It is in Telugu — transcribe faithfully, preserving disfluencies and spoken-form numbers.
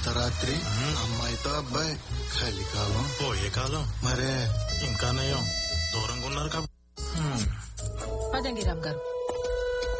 అర్ధరాత్రి అమ్మాయితో అబ్బాయి కలికాలం పోయే కాలం మరే ఇంకా నయం దూరంగా ఉన్నారు కాబట్టి. పదండి రామ్ గారు.